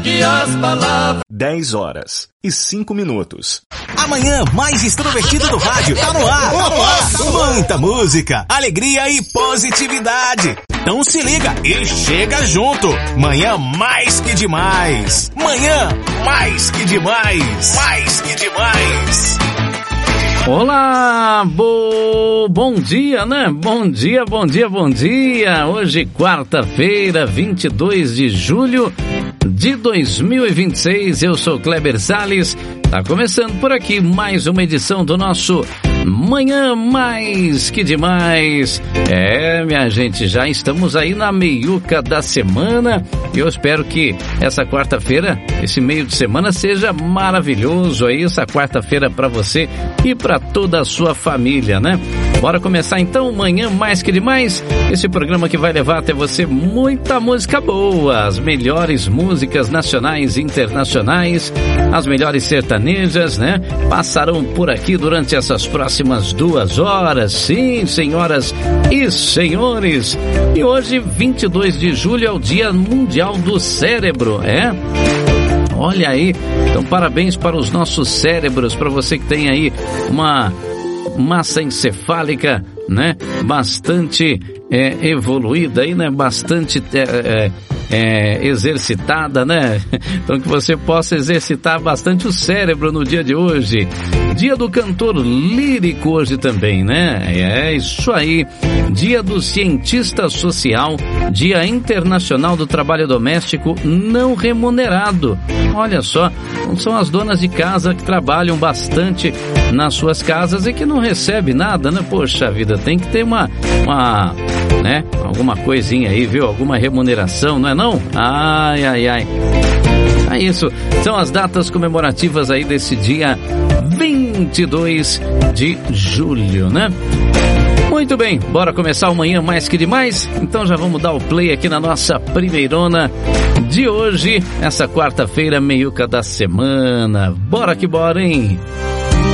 que as palavras. 10h05. Amanhã mais extrovertido do rádio tá no ar. Muita música, alegria e positividade. Então se liga e chega junto. Manhã mais que demais. Manhã mais que demais. Mais que demais. Olá, bom dia, né? Bom dia. Hoje, quarta-feira, 22 de julho de 2026. Eu sou Kleber Salles. Tá começando por aqui mais uma edição do nosso Manhã Mais Que Demais. Minha gente, já estamos aí na meiuca da semana e eu espero que essa quarta-feira, esse meio de semana seja maravilhoso aí, essa quarta-feira para você e para toda a sua família, né? Bora começar então o Manhã Mais Que Demais, esse programa que vai levar até você muita música boa, as melhores músicas nacionais e internacionais, as melhores sertanejas, né? Passarão por aqui durante essas próximas 2 horas, sim, senhoras e senhores. E hoje, 22 de julho, é o Dia Mundial do Cérebro, Olha aí, então parabéns para os nossos cérebros, para você que tem aí uma massa encefálica, né? Bastante evoluída aí, né? Bastante exercitada, né? Então que você possa exercitar bastante o cérebro no dia de hoje. Dia do cantor lírico hoje também, né? É isso aí. Dia do cientista social, Dia Internacional do Trabalho Doméstico Não Remunerado. Olha só, são as donas de casa que trabalham bastante nas suas casas e que não recebem nada, né? Poxa vida, tem que ter uma né? Alguma coisinha aí, viu? Alguma remuneração, não é não? Ai. É isso, são as datas comemorativas aí desse dia 22 de julho, né? Muito bem, bora começar o Manhã Mais Que Demais? Então já vamos dar o play aqui na nossa primeirona de hoje, essa quarta-feira, meiuca da semana. Bora que bora, hein?